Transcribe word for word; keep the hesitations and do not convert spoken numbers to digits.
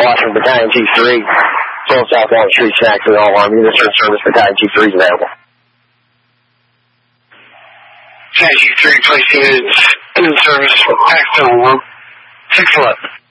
Washington Battalion G three. Full South Walnut Street, Jackson, all Army Units in service. Battalion G three is available. Battalion G three, place units in service. Paxton, six eleven.